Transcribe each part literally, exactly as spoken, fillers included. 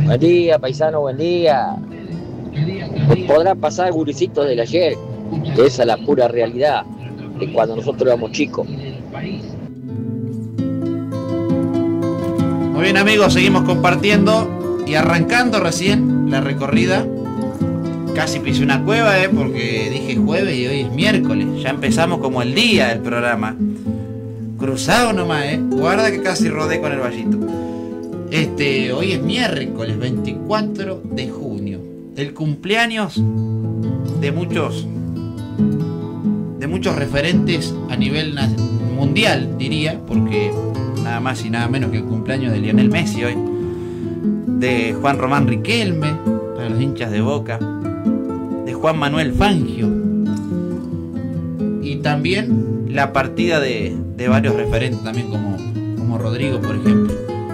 Buen día, paisano, buen día. Podrán pasar guricitos del ayer, que esa es la pura realidad de cuando nosotros éramos chicos. Muy bien, amigos, seguimos compartiendo y arrancando recién la recorrida. Casi pisé una cueva, eh, porque dije jueves y hoy es miércoles. Ya empezamos como el día del programa. Cruzado nomás, eh. Guarda que casi rodé con el vallito. Este, hoy es miércoles veinticuatro de junio. El cumpleaños de muchos de muchos referentes a nivel mundial, diría, porque nada más y nada menos que el cumpleaños de Lionel Messi hoy, de Juan Román Riquelme, para los hinchas de Boca, de Juan Manuel Fangio, y también la partida de, de varios referentes también, como, como Rodrigo, por ejemplo.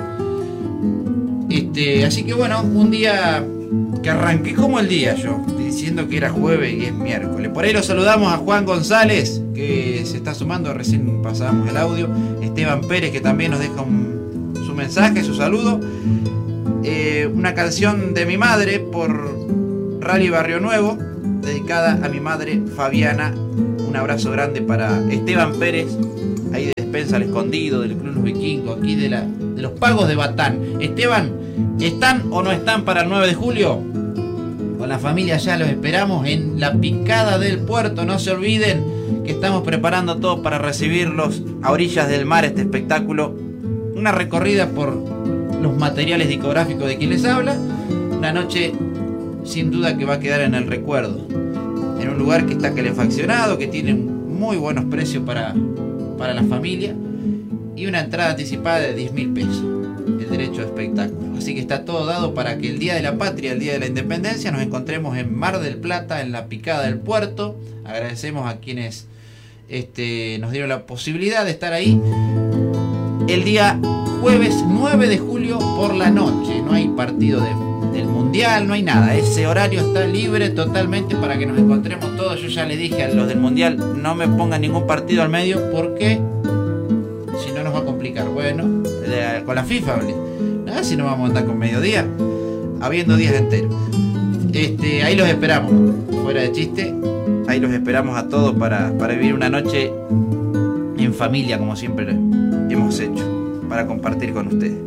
Este, así que bueno, un día que arranqué como el día yo, diciendo que era jueves y es miércoles. Por ahí lo saludamos a Juan González, que se está sumando, recién pasábamos el audio. Esteban Pérez, que también nos deja un, su mensaje, su saludo. Eh, una canción de mi madre por Rally Barrio Nuevo, dedicada a mi madre Fabiana. Un abrazo grande para Esteban Pérez, ahí de Despensa al Escondido, del Club Los Vikingos, aquí de, la, de los Pagos de Batán. Esteban, ¿están o no están para el nueve de julio? Con la familia ya los esperamos en la Picada del Puerto. No se olviden que estamos preparando todo para recibirlos a orillas del mar, este espectáculo. Una recorrida por los materiales discográficos de quien les habla. Una noche sin duda que va a quedar en el recuerdo, en un lugar que está calefaccionado, que tiene muy buenos precios para, para la familia, y una entrada anticipada de diez mil pesos, el derecho de espectáculo. Así que está todo dado para que el Día de la Patria, el Día de la Independencia, nos encontremos en Mar del Plata, en la Picada del Puerto. Agradecemos a quienes este, nos dieron la posibilidad de estar ahí el día jueves nueve de julio por la noche. No hay partido de del mundial, no hay nada, ese horario está libre totalmente para que nos encontremos todos. Yo ya le dije a los del mundial, no me pongan ningún partido al medio, porque si no nos va a complicar. Bueno, con la FIFA hablé, nada, si no vamos a andar con mediodía, habiendo días enteros. Este, ahí los esperamos, fuera de chiste, ahí los esperamos a todos para, para vivir una noche en familia, como siempre hemos hecho, para compartir con ustedes.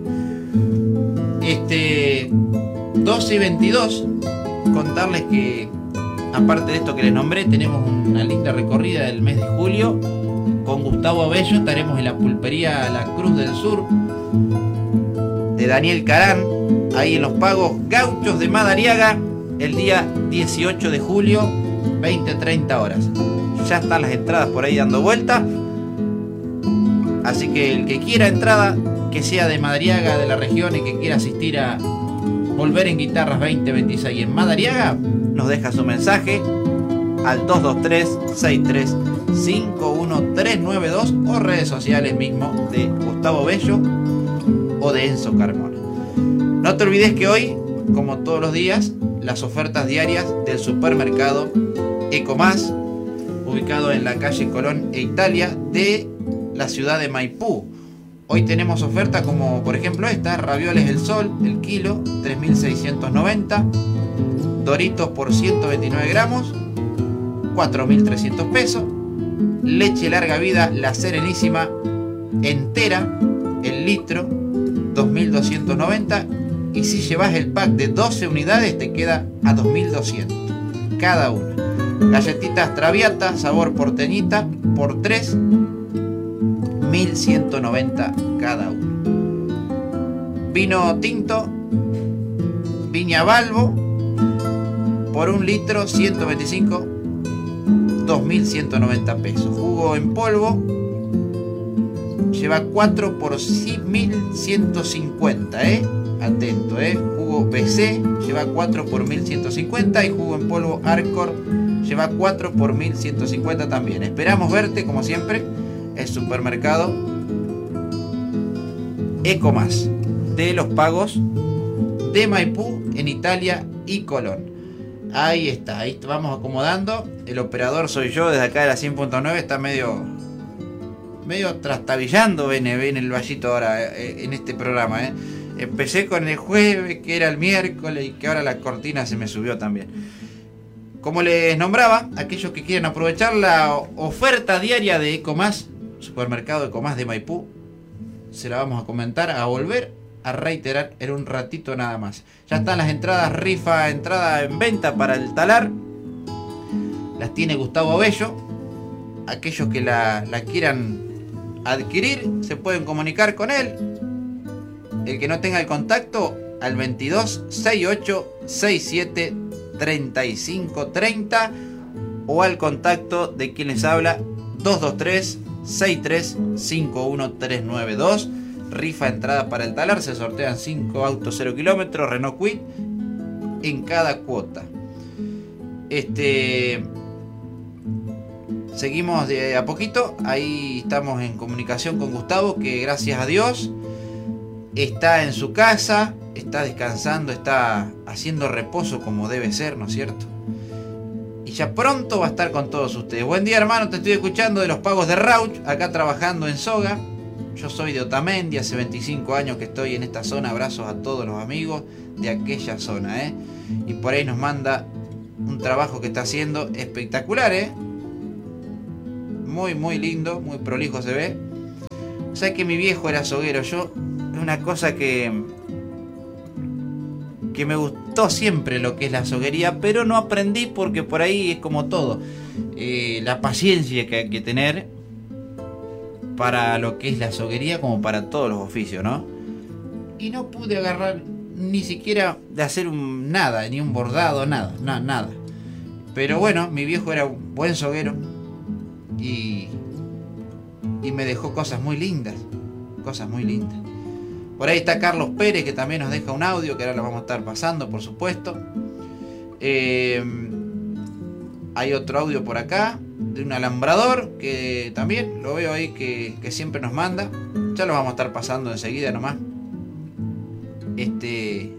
Este, doce y veintidós, contarles que aparte de esto que les nombré, tenemos una linda recorrida del mes de julio con Gustavo Abello. Estaremos en la pulpería La Cruz del Sur de Daniel Carán, ahí en los Pagos Gauchos de Madariaga, el día dieciocho de julio, veinte a treinta horas. Ya están las entradas por ahí dando vuelta, así que el que quiera entrada, que sea de Madariaga, de la región, y que quiera asistir a Volver en Guitarras veinte veintiséis en Madariaga, nos deja su mensaje al dos dos tres, seis tres cinco uno tres nueve dos o redes sociales mismo de Gustavo Bello o de Enzo Carmona. No te olvides que hoy, como todos los días, las ofertas diarias del supermercado Ecomás, ubicado en la calle Colón e Italia de la ciudad de Maipú. Hoy tenemos ofertas como por ejemplo esta: ravioles El Sol, el kilo, tres mil seiscientos noventa, Doritos por ciento veintinueve gramos, cuatro mil trescientos pesos, leche larga vida, la Serenísima, entera, el litro, dos mil doscientos noventa, y si llevas el pack de doce unidades te queda a dos mil doscientos cada una. Galletitas Traviata, sabor porteñita, por tres, mil ciento noventa cada uno. Vino tinto Viña Balbo por un litro, ciento veinticinco, dos mil ciento noventa pesos. Jugo en polvo lleva cuatro por mil ciento cincuenta, eh. Atento, eh. Jugo B C lleva cuatro por mil ciento cincuenta, y jugo en polvo Arcor lleva cuatro por mil ciento cincuenta también. Esperamos verte como siempre el supermercado Ecomás de los Pagos de Maipú, en Italia y Colón. Ahí está, ahí vamos acomodando. El operador soy yo desde acá de la cien punto nueve. Está medio medio trastabillando, viene, viene el vallito ahora eh, en este programa, eh. Empecé con el jueves, que era el miércoles, y que ahora la cortina se me subió también. Como les nombraba, aquellos que quieren aprovechar la oferta diaria de Ecomás, supermercado Ecomás de Maipú, se la vamos a comentar, a volver a reiterar en un ratito nada más. Ya están las entradas, rifa, entrada en venta para el talar. Las tiene Gustavo Bello. Aquellos que la, la quieran adquirir se pueden comunicar con él. El que no tenga el contacto, al veintidós sesenta y ocho sesenta y siete treinta y cinco treinta, o al contacto de quien les habla, dos dos tres sesenta y tres cincuenta y uno trescientos noventa y dos. Rifa entrada para el talar, se sortean cinco autos cero kilómetros Renault Kwid en cada cuota. Este seguimos de a poquito. Ahí estamos en comunicación con Gustavo, que gracias a Dios está en su casa, está descansando, está haciendo reposo como debe ser, ¿no es cierto? Y ya pronto va a estar con todos ustedes. Buen día, hermano, te estoy escuchando de los pagos de Rauch, acá trabajando en Soga. Yo soy de Otamendi, hace veinticinco años que estoy en esta zona. Abrazos a todos los amigos de aquella zona, ¿eh? Y por ahí nos manda un trabajo que está haciendo espectacular, ¿eh? Muy, muy lindo, muy prolijo se ve. O sea que mi viejo era soguero. Yo, es una cosa que... que me gustó siempre lo que es la soguería, pero no aprendí porque por ahí es como todo. Eh, la paciencia que hay que tener para lo que es la soguería, como para todos los oficios, ¿no? Y no pude agarrar ni siquiera de hacer un nada, ni un bordado, nada, na, nada. Pero bueno, mi viejo era un buen soguero y, y me dejó cosas muy lindas, cosas muy lindas. Por ahí está Carlos Pérez, que también nos deja un audio, que ahora lo vamos a estar pasando, por supuesto. Eh, hay otro audio por acá, de un alambrador, que también lo veo ahí, que, que siempre nos manda. Ya lo vamos a estar pasando enseguida nomás. Este,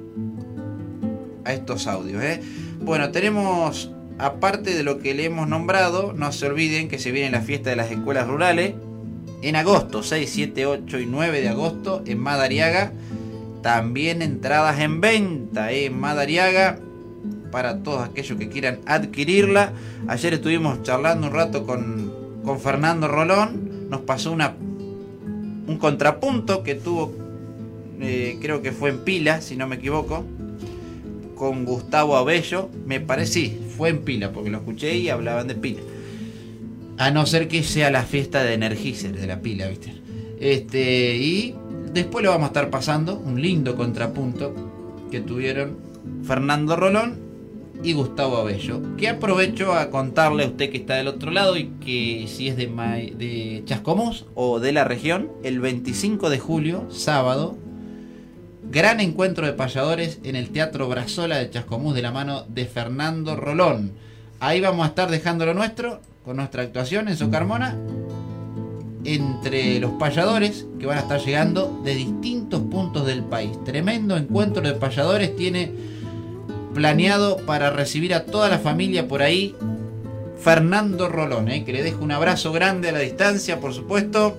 a estos audios, ¿eh? Bueno, tenemos, aparte de lo que le hemos nombrado, no se olviden que se viene la fiesta de las escuelas rurales. En agosto, seis, siete, ocho y nueve de agosto, en Madariaga. También entradas en venta, ¿eh? En Madariaga, para todos aquellos que quieran adquirirla. Ayer estuvimos charlando un rato con, con Fernando Rolón. Nos pasó una, un contrapunto que tuvo, eh, creo que fue en Pila, si no me equivoco, con Gustavo Abello. Me parece, sí, fue en Pila, porque lo escuché y hablaban de Pila. A no ser que sea la fiesta de Energizer, de la Pila, ¿viste? Este, y después lo vamos a estar pasando, un lindo contrapunto que tuvieron Fernando Rolón y Gustavo Abello. Que aprovecho a contarle a usted que está del otro lado y que si es de, de Chascomús o de la región, el veinticinco de julio, sábado, gran encuentro de payadores en el Teatro Brazola de Chascomús de la mano de Fernando Rolón. Ahí vamos a estar dejando lo nuestro, con nuestra actuación en Socarmona, entre los payadores que van a estar llegando de distintos puntos del país. Tremendo encuentro de payadores tiene planeado para recibir a toda la familia por ahí Fernando Rolón, ¿eh? Que le dejo un abrazo grande a la distancia, por supuesto.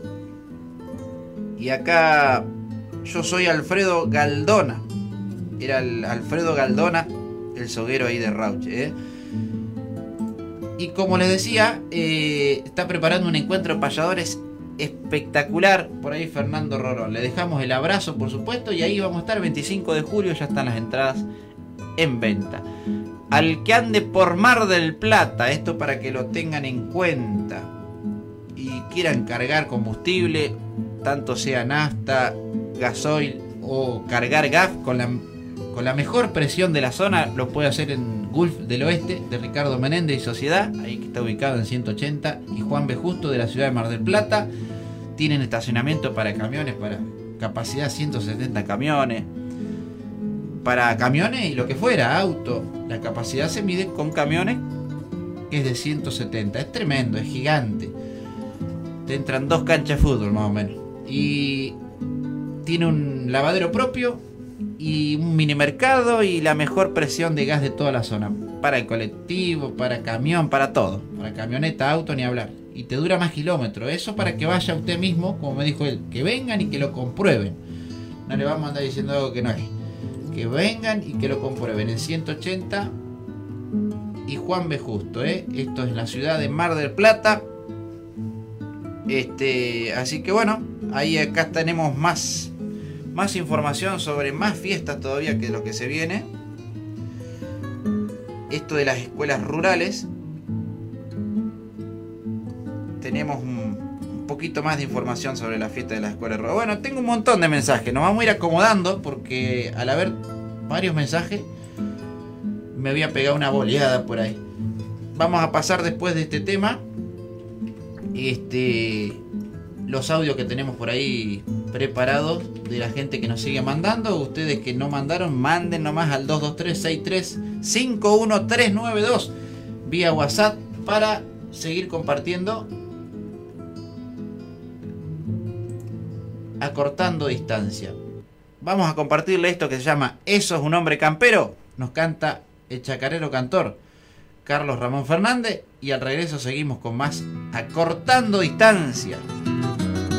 Y acá yo soy Alfredo Galdona, era el Alfredo Galdona, el soguero ahí de Rauche, ¿eh? Y como les decía, eh, está preparando un encuentro de payadores espectacular por ahí Fernando Rolón. Le dejamos el abrazo, por supuesto, y ahí vamos a estar veinticinco de julio, ya están las entradas en venta. Al que ande por Mar del Plata, esto para que lo tengan en cuenta, y quieran cargar combustible, tanto sea nafta, gasoil o cargar gas con la, con la mejor presión de la zona, lo puede hacer en Gulf del Oeste de Ricardo Menéndez y Sociedad, ahí que está ubicado en ciento ochenta, y Juan B. Justo de la ciudad de Mar del Plata. Tienen estacionamiento para camiones, para capacidad ciento setenta camiones, para camiones y lo que fuera, auto. La capacidad se mide con camiones, que es de ciento setenta. Es tremendo, es gigante. Te entran dos canchas de fútbol más o menos. Y tiene un lavadero propio y un mini mercado y la mejor presión de gas de toda la zona. Para el colectivo, para camión, para todo. Para camioneta, auto, ni hablar. Y te dura más kilómetros. Eso para que vaya usted mismo, como me dijo él, que vengan y que lo comprueben. No le vamos a andar diciendo algo que no es. Que vengan y que lo comprueben en ciento ochenta y Juan B. Justo, ¿eh? Esto es la ciudad de Mar del Plata. Este, así que bueno, ahí acá tenemos más, más información sobre más fiestas todavía que lo que se viene. Esto de las escuelas rurales. Tenemos un, un poquito más de información sobre la fiesta de las escuelas rurales. Bueno, tengo un montón de mensajes. Nos vamos a ir acomodando porque al haber varios mensajes me voy a pegar una boleada por ahí. Vamos a pasar después de este tema Este los audios que tenemos por ahí preparados de la gente que nos sigue mandando. Ustedes que no mandaron, manden nomás al dos dos tres, seis tres, cinco uno tres nueve dos vía WhatsApp para seguir compartiendo. Acortando distancia. Vamos a compartirle esto que se llama Eso es un hombre campero. Nos canta el chacarero cantor Carlos Ramón Fernández. Y al regreso seguimos con más Acortando distancia.